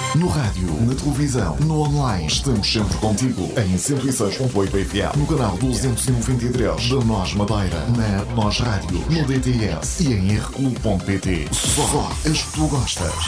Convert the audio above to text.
No rádio, na televisão, no online, estamos sempre contigo. Em 106.8 FM, no canal 293 da Nós Madeira, na Nós Rádio, no DTS e em rclub.pt. Só as que tu gostas.